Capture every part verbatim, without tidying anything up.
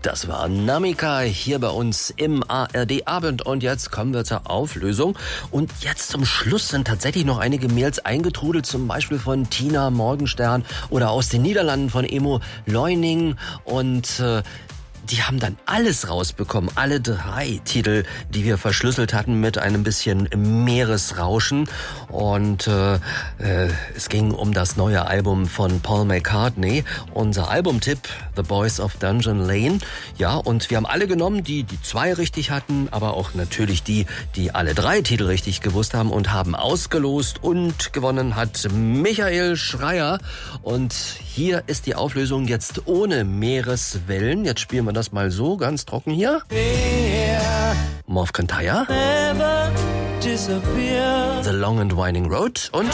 Das war Namika hier bei uns im A R D-Abend. Und jetzt kommen wir zur Auflösung. Und jetzt zum Schluss sind tatsächlich noch einige Mails eingetrudelt, zum Beispiel von Tina Morgenstern oder aus den Niederlanden von Emo Leuning. Und äh, die haben dann alles rausbekommen, alle drei Titel, die wir verschlüsselt hatten mit einem bisschen Meeresrauschen. Und äh, äh, es ging um das neue Album von Paul McCartney. Unser Albumtipp, The Boys of Dungeon Lane. Ja, und wir haben alle genommen, die die zwei richtig hatten, aber auch natürlich die, die alle drei Titel richtig gewusst haben und haben ausgelost. Und gewonnen hat Michael Schreier. Und hier ist die Auflösung jetzt ohne Meereswellen. Jetzt spielen wir das mal so, ganz trocken hier. Morph Kintyre. The Long and Winding Road und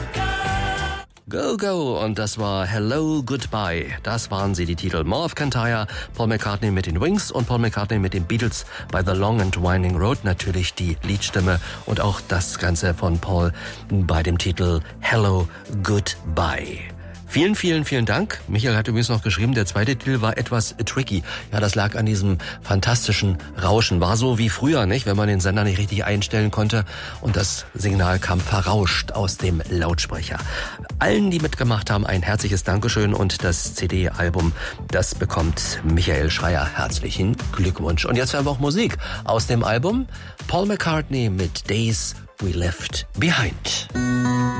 Go Go. Und das war Hello Goodbye. Das waren sie, die Titel. Morph Kintyre, Paul McCartney mit den Wings und Paul McCartney mit den Beatles bei The Long and Winding Road. Natürlich die Liedstimme und auch das Ganze von Paul bei dem Titel Hello Goodbye. Vielen, vielen, vielen Dank. Michael hat übrigens noch geschrieben, der zweite Titel war etwas tricky. Ja, das lag an diesem fantastischen Rauschen. War so wie früher, nicht? Wenn man den Sender nicht richtig einstellen konnte und das Signal kam verrauscht aus dem Lautsprecher. Allen, die mitgemacht haben, ein herzliches Dankeschön und das C D-Album, das bekommt Michael Schreier. Herzlichen Glückwunsch. Und jetzt hören wir auch Musik aus dem Album Paul McCartney mit Days We Left Behind.